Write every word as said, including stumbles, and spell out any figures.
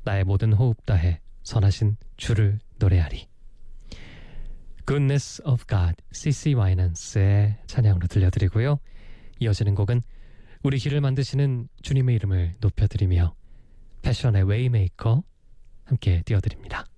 나의 모든 호흡 다해 선하신 주를 노래하리. Goodness of God, 씨씨 와이넌스의 찬양으로 들려드리고요. 이어지는 곡은 우리 길을 만드시는 주님의 이름을 높여드리며 패션의 웨이메이커 함께 띄워드립니다.